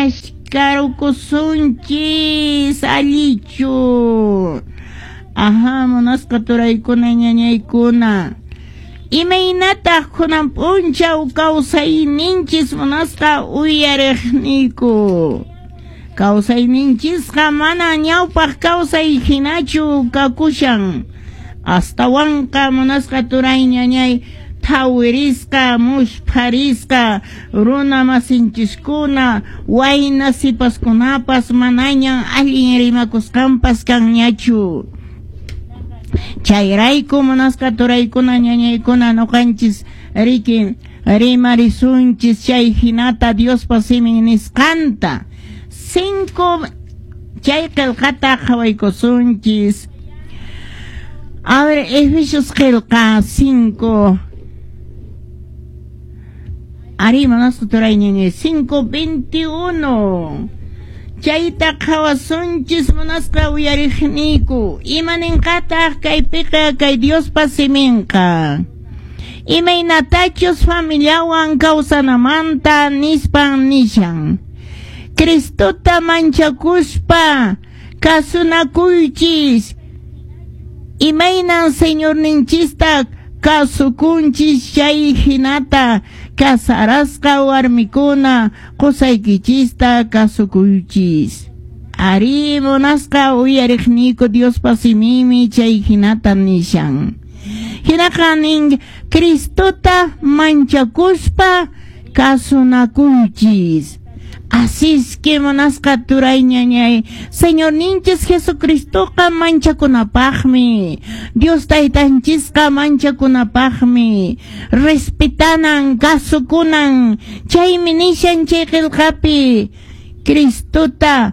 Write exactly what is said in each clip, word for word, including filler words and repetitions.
kashkarukusunchis allichu. Aha, munasqa turaykuna ñañaykuna. Imaynataq kunan p'unchaw kawsayninchis munasqa uyariqniku. Kawsayninchisqa mana ñawpaq kawsay hinachu kakushan. Astawanqa munasqa turay ñañay tawirisqa, mushparisqa, runa masinchiskuna, wayna sipaskunapas manañan allin rimakusqanpas kanñachu. Chayrayku munasqa turaykuna ñañaykuna nuqanchis riki rimarisunchis chay hinata Diospa simin nisqanta. Cinco chay qillqata qhawaykusunchis. A ver, Efesios qillqa cinco. Ari munasqa turay ñañay cinco veintiuno. Chayta qhawasunchis munasqa uyariqniku. Imaninqataq kaypiqa kay Diospa siminqa. Imaynatachus familiawan kawsanamanta nispan nishan. Cristuta manchakuspa kasunakuychis. Imaynan Señorninchista kasukunchis chay hinata kasarasqa warmikuna qusaykichista kasukuychis. Ari munasqa uyariqniku Diospa simimi chay hinata nishan. Hinaqa nin Cristuta manchakuspa kasunakuychis. Así es que munasqa turay ñañay Señor ninchis Jesucristoqa manchakunapaqmi, Dios taytanchisqa manchakunapaqmi, respetanan kasukunan, chaymi nishan chay qillqapi Cristuta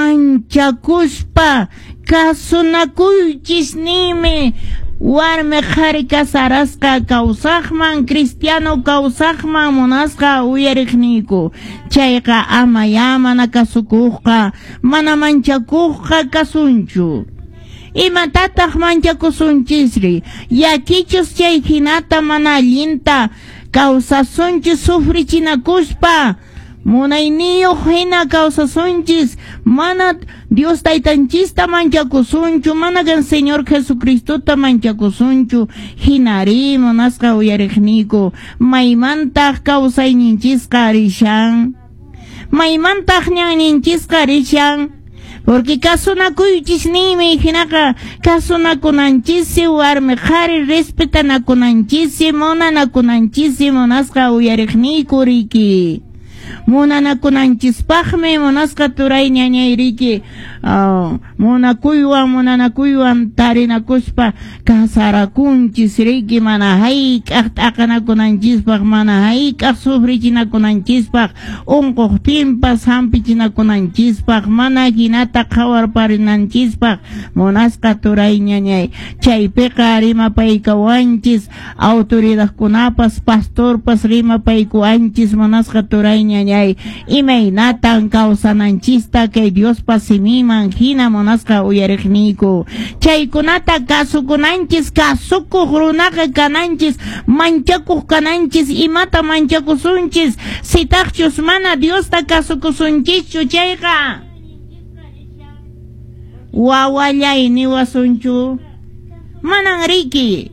manchakuspa kasunakuychis nimi. Warme qhari kasarasqa kawsaqman, cristiano kawsaqman munasqa uyariqniku. Chayqa amaya mana kasukuqqa, mana manchakuqqa kasunchu. Imatataq manchakusunchisri, yakichus chay hinata mana allinta kawsasunchis sufrichinakuspa. Munayniyuq hina kawsasunchis, mana Dios taytanchista manchakusunchu, mana kan Señor Jesucristota manchakusunchu, hinari munasqa uyariqniku, maymantaq kawsayninchisqa rishan, maymantaq ñanninchisqa rishan, porque kasunakuychis nimi hinaqa kasunakunanchisi warmi qhari respetanakunanchisi, munanakunanchisi munasqa uyariqniku riki. Munanakunanchispaqmi munasqa turay ñañay riki uh, munakuywan munanakuywan tarinakuspa kasarakunchis riki mana hayk'aq t'aqanakunanchispaq, mana hayk'aq sufrichinakunanchispaq, unquqpinpas hampichinakunanchispaq, mana hinata qhawarparinanchispaq munasqa turay ñañay. Chaypiqa rimapaykawanchis autoridadkunapas pastorpas rimapaykuwanchis munasqa turay ñañay. Imaynatan kawsananchista kay Diospa simiman hina munasqa uyariqniku. Chaykunata kasukunanchis, kasukuq runaqa kananchis, manchakuq kananchis, imata manchakusunchis, sitaqchus mana Diosta kasukusunchischu chayqa. Wawallay niwasunchu, manan riki.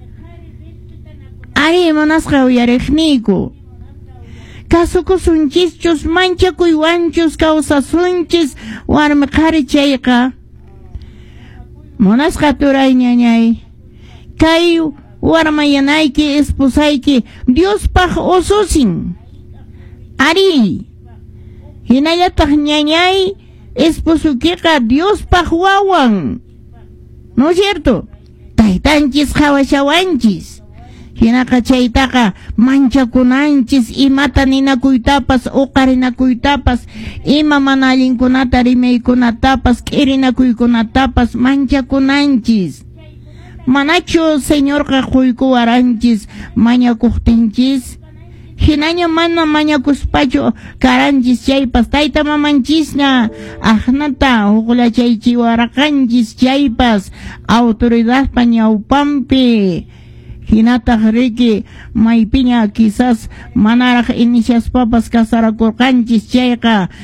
Ari munasqa uyariqniku. Kasukusunchischus, manchakuywanchus kawsasunchis warmi qhari chayqa. Munasqa turay ñañay, kay warmayanayki esposayki Diospaq ususin. Ari, hinallataq ñañay esposukiqa Diospaq wawan. ¿No es cierto? Taytanchis qhawashawanchis. Hinaqa chaytaqa manchakunanchis, imata ninakuytapas, uqarinakuytapas, ima mana allinkunata rimaykunatapas, k'irinakuykunatapas manchakunanchis. Manachu Señorqa quykuwaranchis mañakuqtinchis. Hinaña mana mañakuspachu karanchis chaypas tayta mamanchisna ahnata uqlachaychiwaraqanchis chaypas autoridadpa ñawpampi. Hinataq riki maypiña quizás manaraq iniciaspapas kasarakurqanchis chayqa